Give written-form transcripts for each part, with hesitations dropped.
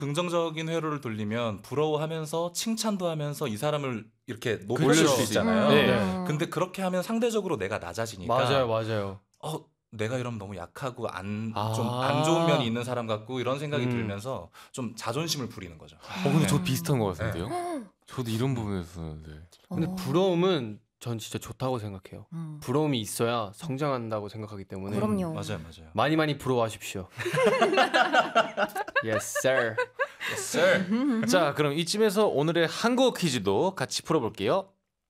긍정적인 회로를 돌리면 부러워하면서 칭찬도 하면서 이 사람을 이렇게 높일 그렇죠. 수 있잖아요. 네. 근데 그렇게 하면 상대적으로 내가 낮아지니까 맞아요. 내가 이러면 너무 약하고 좀 아. 안 좋은 면이 있는 사람 같고 이런 생각이 음. 들면서 좀 자존심을 부리는 거죠. 근데 네. 저 비슷한 것 같은데요. 저도 이런 부분에서 근데 부러움은 전 진짜 좋다고 생각해요. 음. 부러움이 있어야 성장한다고 생각하기 때문에 그럼요. 맞아요. 많이 부러워하십시오. Yes, sir. sir. 자, 그럼 이쯤에서 오늘의 한국어 퀴즈도 같이 풀어볼게요.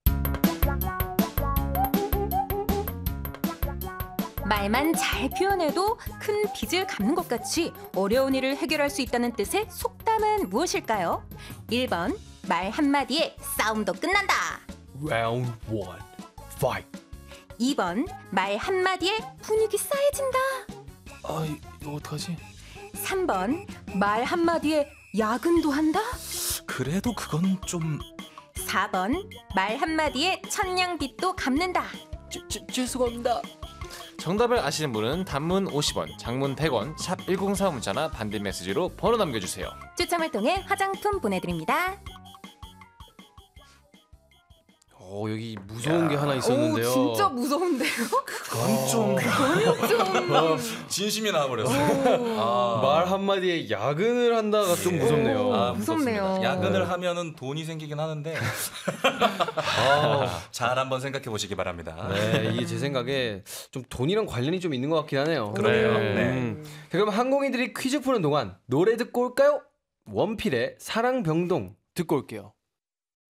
말만 잘 표현해도 큰 빚을 갚는 것 같이 어려운 일을 해결할 수 있다는 뜻의 속담은 무엇일까요? 1번 말 한마디에 싸움도 끝난다. Round 1. Fight. 2번 말 한마디에 분위기 싸해진다. 아, 이거 어떡하지? 3번 말 한마디에 야근도 한다. 그래도 그건 좀 4번 말 한마디에 천냥빚도 갚는다. 죄송합니다. 정답을 아시는 분은 단문 50원, 장문 100원, 샵 1045 문자나 반대 메시지로 번호 남겨주세요. 추첨을 통해 화장품 보내드립니다. 여기 무서운 게 하나 있었는데요. 오, 진짜 무서운데요? 그건 좀 진심이 나와버렸어요. 말 한마디에 야근을 한다가 좀 무섭네요. 무섭네요. 무섭습니다. 야근을 하면은 돈이 생기긴 하는데 잘 한번 생각해 보시기 바랍니다. 네, 이게 제 생각에 좀 돈이랑 관련이 좀 있는 것 같긴 하네요. 그러네요. 네. 그럼 항공인들이 퀴즈 푸는 동안 노래 듣고 올까요? 원필의 사랑병동 듣고 올게요.